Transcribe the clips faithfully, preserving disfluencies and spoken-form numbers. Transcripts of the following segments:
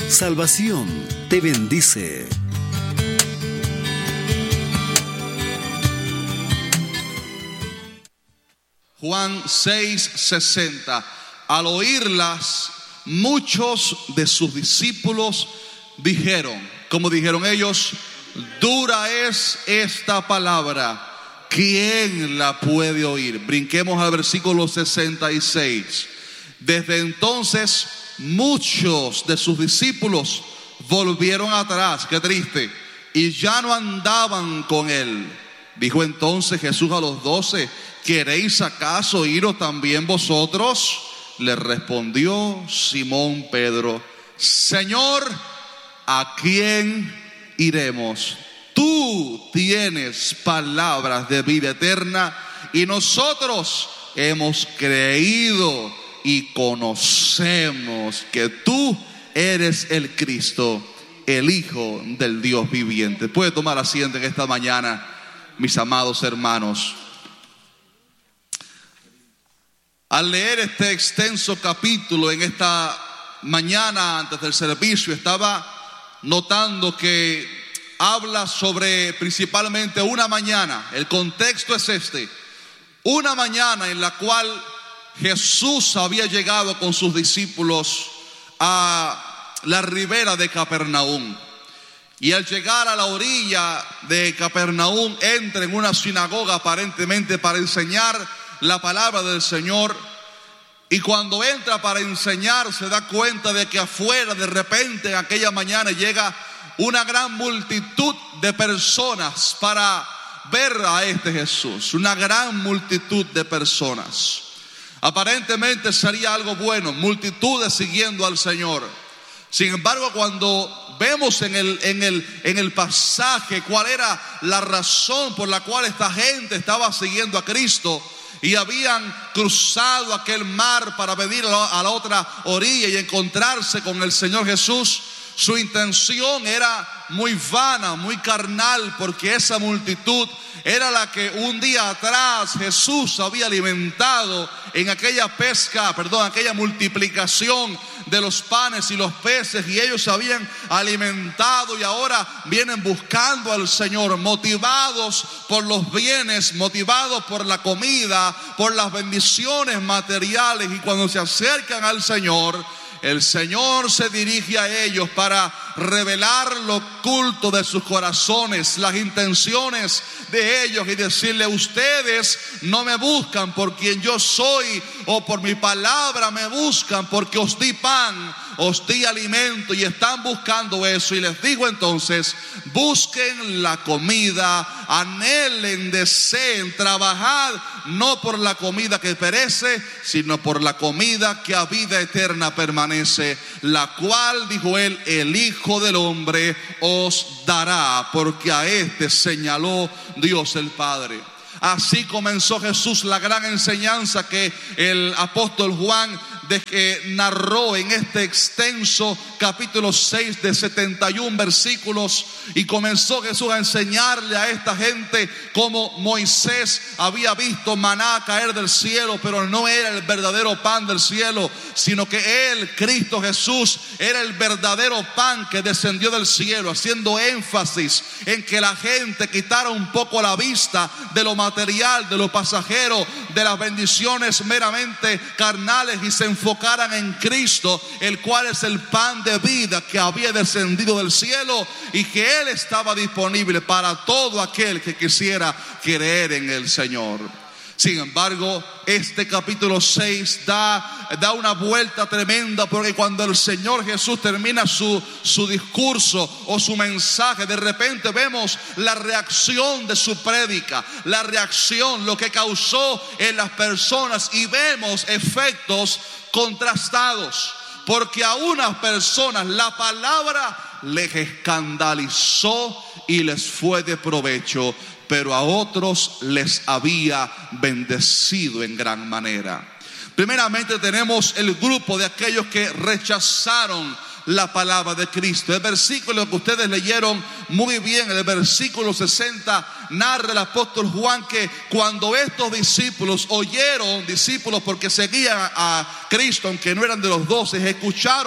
Salvación te bendice. Juan seis sesenta. Al oírlas, muchos de sus discípulos dijeron, como dijeron ellos, dura es esta palabra, ¿quién la puede oír? Brinquemos al versículo sesenta y seis. Desde entonces, muchos de sus discípulos volvieron atrás, qué triste, y ya no andaban con él. Dijo entonces Jesús a los doce, ¿queréis acaso iros también vosotros? Le respondió Simón Pedro, Señor, ¿a quién iremos? Tú tienes palabras de vida eterna y nosotros hemos creído y conocemos que tú eres el Cristo, el Hijo del Dios viviente. Puede tomar asiento en esta mañana, mis amados hermanos. Al leer este extenso capítulo en esta mañana antes del servicio, estaba notando que habla sobre principalmente una mañana. El contexto es este: una mañana en la cual Jesús había llegado con sus discípulos a la ribera de Capernaum. Y al llegar a la orilla de Capernaum, entra en una sinagoga aparentemente para enseñar la palabra del Señor. Y cuando entra para enseñar, se da cuenta de que afuera, de repente, en aquella mañana llega una gran multitud de personas para ver a este Jesús. Una gran multitud de personas. Aparentemente sería algo bueno, multitudes siguiendo al Señor. Sin embargo, cuando vemos en el, en el, en el pasaje cuál era la razón por la cual esta gente estaba siguiendo a Cristo y habían cruzado aquel mar para venir a la, a la otra orilla y encontrarse con el Señor Jesús, su intención era muy vana, muy carnal, porque esa multitud era la que un día atrás Jesús había alimentado en aquella pesca, perdón, aquella multiplicación de los panes y los peces, y ellos se habían alimentado y ahora vienen buscando al Señor, motivados por los bienes, motivados por la comida, por las bendiciones materiales. Y cuando se acercan al Señor, el Señor se dirige a ellos para revelar lo oculto de sus corazones, las intenciones de ellos, y decirle: ustedes no me buscan por quien yo soy o por mi palabra, me buscan porque os di pan, os di alimento, y están buscando eso. Y les digo entonces: busquen la comida, anhelen, deseen, trabajad no por la comida que perece, sino por la comida que a vida eterna permanece, la cual, dijo él, el Hijo del Hombre os dará, porque a este señaló Dios el Padre. Así comenzó Jesús la gran enseñanza que el apóstol Juan de que narró en este extenso capítulo seis de setenta y un versículos. Y comenzó Jesús a enseñarle a esta gente cómo Moisés había visto maná caer del cielo, pero no era el verdadero pan del cielo, sino que él, Cristo Jesús, era el verdadero pan que descendió del cielo, haciendo énfasis en que la gente quitara un poco la vista de lo material, de lo pasajero, de las bendiciones meramente carnales, y se enfocaran en Cristo, el cual es el pan de vida que había descendido del cielo y que Él estaba disponible para todo aquel que quisiera creer en el Señor. Sin embargo, este capítulo seis da, da una vuelta tremenda, porque cuando el Señor Jesús termina su, su discurso o su mensaje, de repente vemos la reacción de su prédica, la reacción, lo que causó en las personas, y vemos efectos contrastados, porque a unas personas la palabra les escandalizó y les fue de provecho, pero a otros les había bendecido en gran manera. Primeramente tenemos el grupo de aquellos que rechazaron la palabra de Cristo. El versículo que ustedes leyeron muy bien, el versículo sesenta, narra el apóstol Juan que cuando estos discípulos oyeron, discípulos porque seguían a Cristo, aunque no eran de los doce, escucharon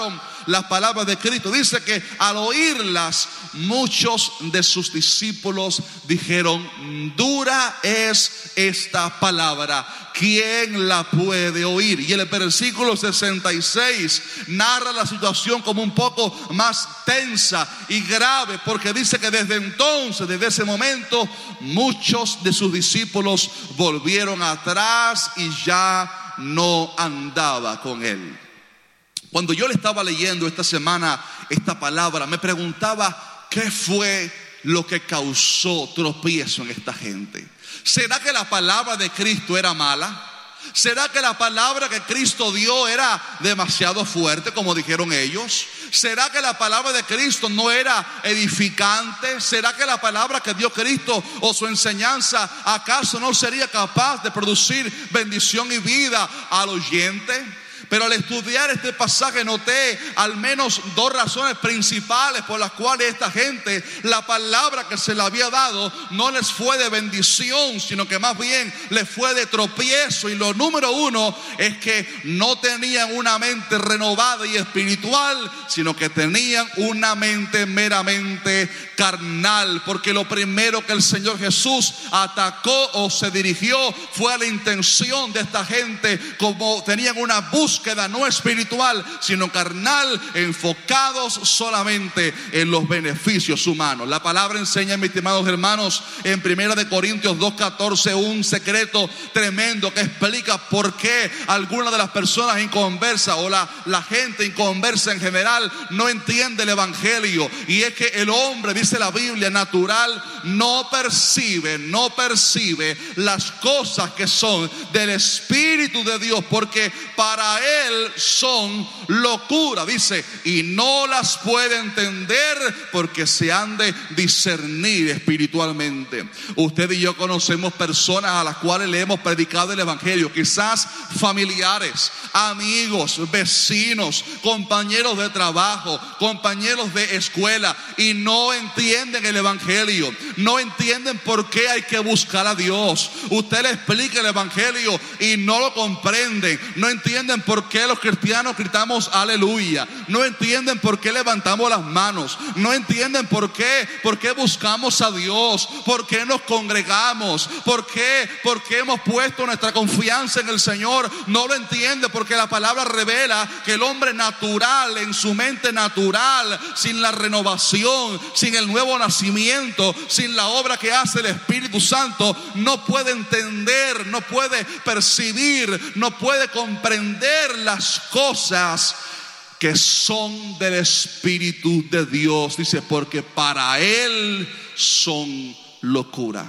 las palabras de Cristo. Dice que al oírlas, muchos de sus discípulos dijeron: dura es esta palabra, ¿quién la puede oír? Y el versículo sesenta y seis narra la situación como un poco más tensa y grave, porque dice que desde entonces, desde ese momento, muchos de sus discípulos volvieron atrás y ya no andaba con él. Cuando yo le estaba leyendo esta semana esta palabra, me preguntaba qué fue lo que causó tropiezo en esta gente. ¿Será que la palabra de Cristo era mala? ¿Será que la palabra que Cristo dio era demasiado fuerte, como dijeron ellos? ¿Será que la palabra de Cristo no era edificante? ¿Será que la palabra que dio Cristo o su enseñanza acaso no sería capaz de producir bendición y vida al oyente? Pero al estudiar este pasaje noté al menos dos razones principales por las cuales esta gente, la palabra que se le había dado no les fue de bendición, sino que más bien les fue de tropiezo. Y lo número uno es que no tenían una mente renovada y espiritual, sino que tenían una mente meramente carnal. Porque lo primero que el Señor Jesús atacó o se dirigió fue a la intención de esta gente, como tenían una búsqueda no espiritual sino carnal, enfocados solamente en los beneficios humanos. La palabra enseña, mis estimados hermanos, en primera de Corintios dos catorce, un secreto tremendo que explica por qué algunas de las personas inconversas o la, la gente inconversa en general no entiende el evangelio. Y es que el hombre, dice la Biblia, natural no percibe, no percibe las cosas que son del Espíritu de Dios, porque para él son locura, dice, y no las puede entender porque se han de discernir espiritualmente. Usted y yo conocemos personas a las cuales le hemos predicado el evangelio, quizás familiares, amigos, vecinos, compañeros de trabajo, compañeros de escuela, y no entienden el evangelio, no entienden por qué hay que buscar a Dios. Usted le explica el evangelio y no lo comprenden, no entienden por qué los cristianos gritamos aleluya, no entienden por qué levantamos las manos, no entienden por qué, por qué buscamos a Dios, por qué nos congregamos, por qué, por qué hemos puesto nuestra confianza en el Señor. No lo entiende porque la palabra revela que el hombre natural, en su mente natural, sin la renovación, sin el nuevo nacimiento, sin la obra que hace el Espíritu Santo, no puede entender, no puede percibir, no puede comprender las cosas que son del Espíritu de Dios. Dice, porque para él son locura.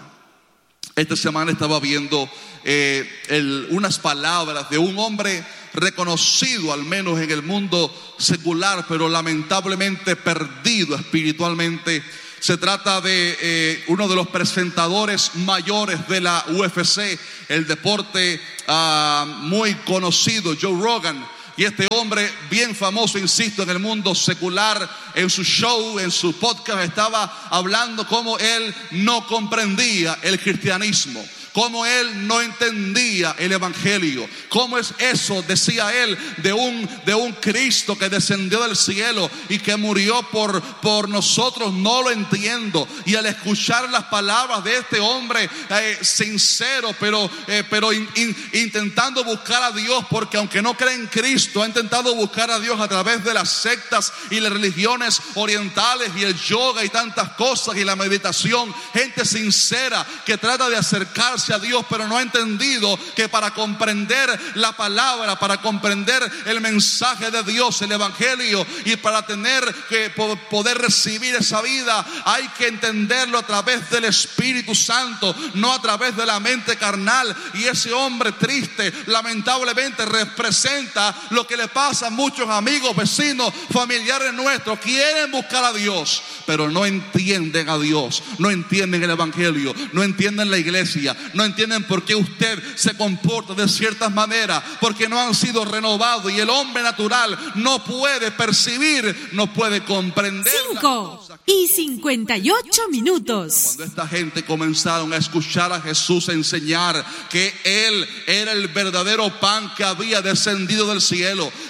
Esta semana estaba viendo eh, el, unas palabras de un hombre reconocido, al menos en el mundo secular, pero lamentablemente perdido espiritualmente. Se trata de eh, uno de los presentadores mayores de la U F C, el deporte uh, muy conocido, Joe Rogan. Y este hombre bien famoso, insisto, en el mundo secular, en su show, en su podcast, estaba hablando cómo él no comprendía el cristianismo, cómo él no entendía el evangelio. ¿Cómo es eso, decía él, de un, de un Cristo que descendió del cielo y que murió por, por nosotros? No lo entiendo. Y al escuchar las palabras de este hombre eh, sincero, pero, eh, pero in, in, intentando buscar a Dios, porque aunque no cree en Cristo, ha intentado buscar a Dios a través de las sectas y las religiones orientales y el yoga y tantas cosas y la meditación. Gente sincera que trata de acercarse a Dios, pero no ha entendido que para comprender la palabra, para comprender el mensaje de Dios, el evangelio, y para tener que poder recibir esa vida, hay que entenderlo a través del Espíritu Santo, no a través de la mente carnal. Y ese hombre triste, lamentablemente, representa lo que le pasa a muchos amigos, vecinos, familiares nuestros. Quieren buscar a Dios, pero no entienden a Dios, no entienden el evangelio, no entienden la iglesia, no entienden por qué usted se comporta de ciertas maneras, porque no han sido renovados. Y el hombre natural no puede percibir, no puede comprender. Cinco y cincuenta y ocho minutos. Cuando esta gente comenzaron a escuchar a Jesús enseñar que Él era el verdadero pan que había descendido del cielo, que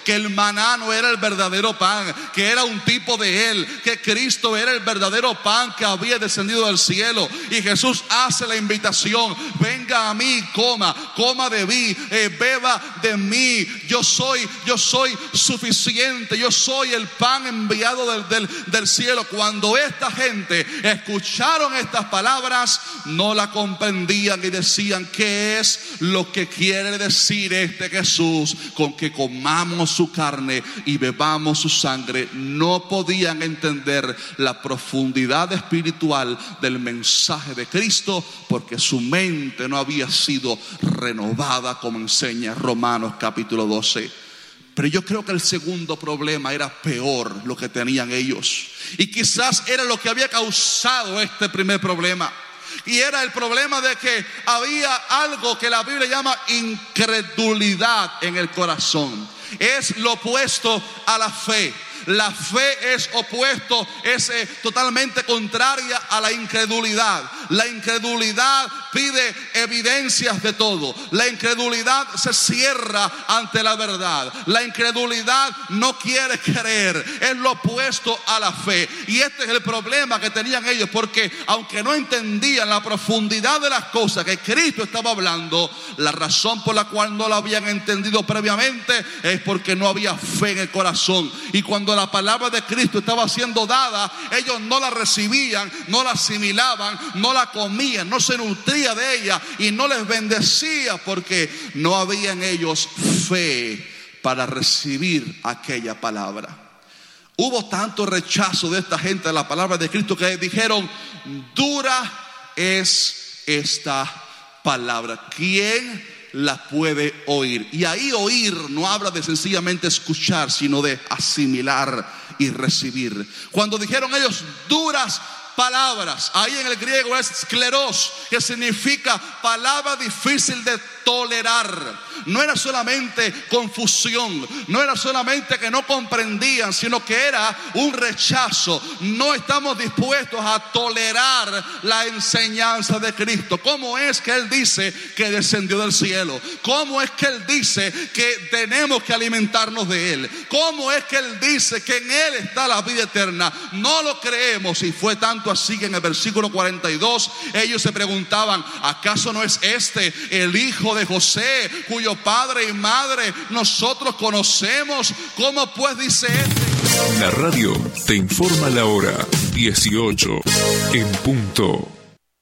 que el maná no era el verdadero pan, que era un tipo de él, que Cristo era el verdadero pan que había descendido del cielo. Y Jesús hace la invitación: venga a mí, coma, coma de mí, eh, beba de mí. Yo soy, yo soy suficiente, yo soy el pan enviado del, del, del cielo. Cuando esta gente escucharon estas palabras, no la comprendían y decían: ¿qué es lo que quiere decir este Jesús con que comamos su carne y bebamos su sangre? No podían entender la profundidad espiritual del mensaje de Cristo, porque su mente no había sido renovada, como enseña Romanos capítulo doce. Pero yo creo que el segundo problema era peor, lo que tenían ellos, y quizás era lo que había causado este primer problema. Y era el problema de que había algo que la Biblia llama incredulidad en el corazón. Es lo opuesto a la fe. La fe es opuesto, es eh, totalmente contraria a la incredulidad. La incredulidad pide evidencias de todo. La incredulidad se cierra ante la verdad. La incredulidad no quiere creer. Es lo opuesto a la fe. Y este es el problema que tenían ellos, porque aunque no entendían la profundidad de las cosas que Cristo estaba hablando, la razón por la cual no lo habían entendido previamente es porque no había fe en el corazón. Y cuando la palabra de Cristo estaba siendo dada, ellos no la recibían, no la asimilaban, no la comían, no se nutría de ella y no les bendecía, porque no había en ellos fe para recibir aquella palabra. Hubo tanto rechazo de esta gente a la palabra de Cristo que dijeron: dura es esta palabra, ¿quién la puede oír? Y ahí oír no habla de sencillamente escuchar, sino de asimilar y recibir. Cuando dijeron ellos duras palabras, ahí en el griego es skleros, que significa palabra difícil de tolerar. No era solamente confusión, no era solamente que no comprendían, sino que era un rechazo. No estamos dispuestos a tolerar la enseñanza de Cristo. ¿Cómo es que Él dice que descendió del cielo? ¿Cómo es que Él dice que tenemos que alimentarnos de Él? ¿Cómo es que Él dice que en Él está la vida eterna? No lo creemos. Y fue tanto así que en el versículo cuarenta y dos ellos se preguntaban: ¿acaso no es este el hijo de José, cuyo padre y madre nosotros conocemos? ¿Cómo pues dice este? La radio te informa la hora dieciocho en punto.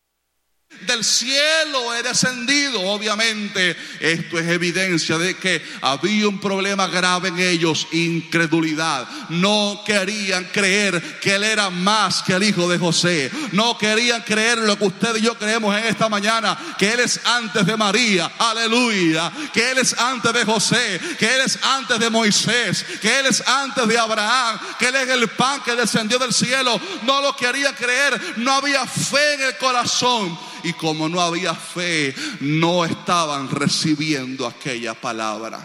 Del cielo he descendido. Obviamente esto es evidencia de que había un problema grave en ellos: incredulidad. No querían creer que Él era más que el hijo de José. No querían creer lo que usted y yo creemos en esta mañana, que Él es antes de María, aleluya, que Él es antes de José, que Él es antes de Moisés, que Él es antes de Abraham, que Él es el pan que descendió del cielo. No lo querían creer. No había fe en el corazón. Y como no había fe, no estaban recibiendo aquella palabra.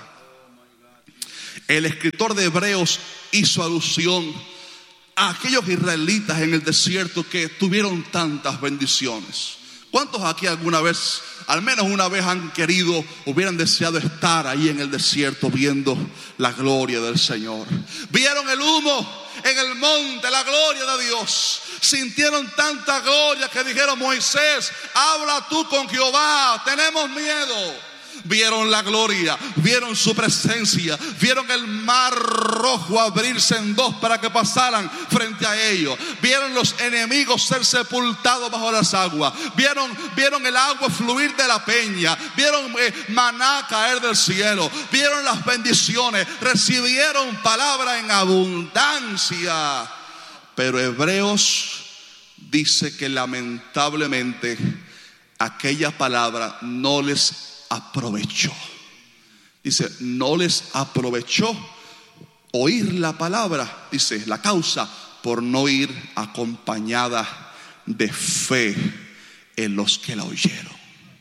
El escritor de Hebreos hizo alusión a aquellos israelitas en el desierto que tuvieron tantas bendiciones. ¿Cuántos aquí alguna vez, al menos una vez, han querido, hubieran deseado estar ahí en el desierto viendo la gloria del Señor? Vieron el humo en el monte, la gloria de Dios. Sintieron tanta gloria que dijeron: Moisés, habla tú con Jehová, tenemos miedo. Vieron la gloria, vieron su presencia, vieron el mar rojo abrirse en dos para que pasaran frente a ellos, vieron los enemigos ser sepultados bajo las aguas, vieron, vieron el agua fluir de la peña, vieron eh, maná caer del cielo, vieron las bendiciones, recibieron palabra en abundancia. Pero Hebreos dice que lamentablemente aquella palabra no les aprovechó. Dice, no les aprovechó oír la palabra. Dice, la causa: por no ir acompañada de fe en los que la oyeron.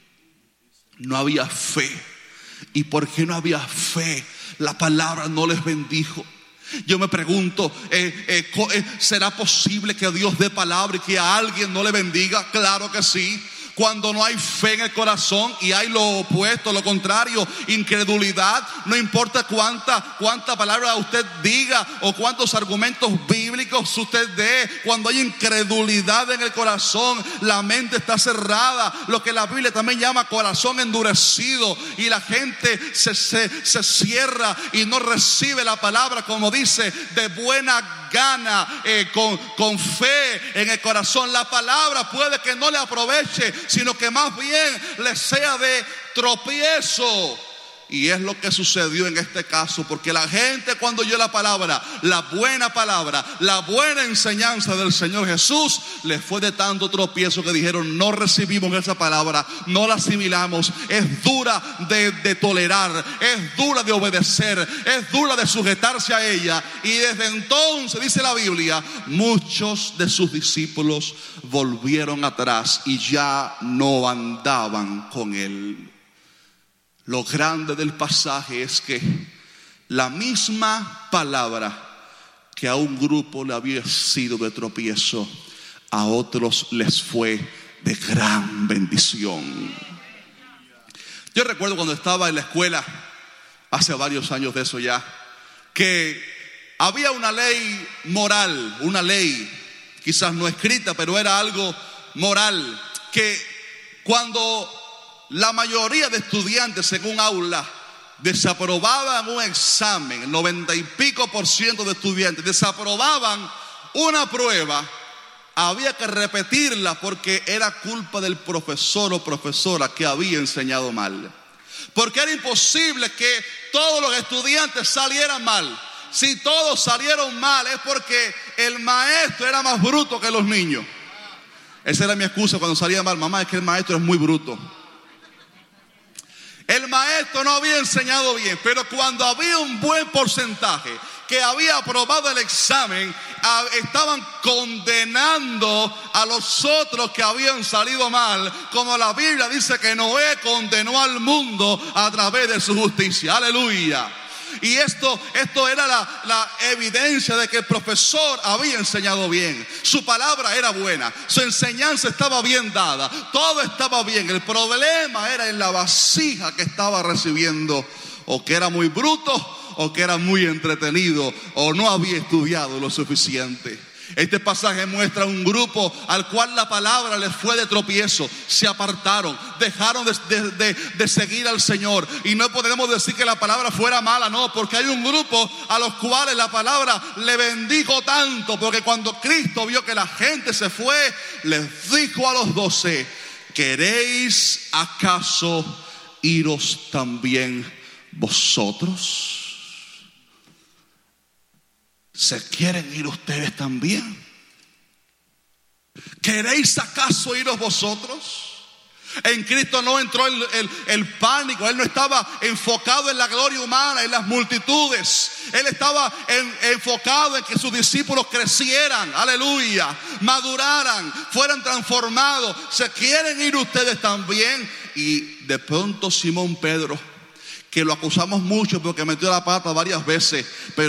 No había fe. ¿Y por qué no había fe? La palabra no les bendijo. Yo me pregunto, eh, eh, ¿será posible que Dios dé palabra y que a alguien no le bendiga? Claro que sí. Cuando no hay fe en el corazón y hay lo opuesto, lo contrario, incredulidad, no importa cuánta, cuánta palabra usted diga o cuántos argumentos bíblicos usted dé, cuando hay incredulidad en el corazón, la mente está cerrada, lo que la Biblia también llama corazón endurecido, y la gente se, se, se cierra y no recibe la palabra, como dice, de buena gana, eh, con, con fe en el corazón. La palabra puede que no le aproveche, sino que más bien le sea de tropiezo. Y es lo que sucedió en este caso, porque la gente, cuando oyó la palabra, la buena palabra, la buena enseñanza del Señor Jesús, les fue de tanto tropiezo que dijeron: no recibimos esa palabra, no la asimilamos, es dura de, de tolerar, es dura de obedecer, es dura de sujetarse a ella. Y desde entonces, dice la Biblia, muchos de sus discípulos volvieron atrás y ya no andaban con él. Lo grande del pasaje es que la misma palabra que a un grupo le había sido de tropiezo, a otros les fue de gran bendición. Yo recuerdo cuando estaba en la escuela, hace varios años de eso ya, que había una ley moral, una ley quizás no escrita, pero era algo moral, que cuando la mayoría de estudiantes en un aula desaprobaban un examen, el noventa y pico por ciento de estudiantes desaprobaban una prueba, había que repetirla porque era culpa del profesor o profesora que había enseñado mal. Porque era imposible que todos los estudiantes salieran mal. Si todos salieron mal es porque el maestro era más bruto que los niños. Esa era mi excusa cuando salía mal: mamá, es que el maestro es muy bruto. El maestro no había enseñado bien, pero cuando había un buen porcentaje que había aprobado el examen, estaban condenando a los otros que habían salido mal, como la Biblia dice que Noé condenó al mundo a través de su justicia. Aleluya. Y esto, esto era la, la evidencia de que el profesor había enseñado bien. Su palabra era buena, su enseñanza estaba bien dada, todo estaba bien. El problema era en la vasija que estaba recibiendo, o que era muy bruto, o que era muy entretenido, o no había estudiado lo suficiente. Este pasaje muestra un grupo al cual la palabra les fue de tropiezo. Se apartaron, dejaron de, de, de, de seguir al Señor. Y no podemos decir que la palabra fuera mala, no, porque hay un grupo a los cuales la palabra le bendijo tanto, porque cuando Cristo vio que la gente se fue, les dijo a los doce: ¿queréis acaso iros también vosotros? ¿Se quieren ir ustedes también? ¿Queréis acaso iros vosotros? En Cristo no entró el, el, el pánico. Él no estaba enfocado en la gloria humana, en las multitudes. Él estaba en, enfocado en que sus discípulos crecieran, aleluya, maduraran, fueran transformados. ¿Se quieren ir ustedes también? Y de pronto Simón Pedro, que lo acusamos mucho porque metió la pata varias veces, pero